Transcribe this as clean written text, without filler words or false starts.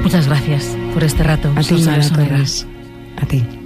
Muchas gracias por este rato. A ti, Susana Mara Sonera. Torres. A ti.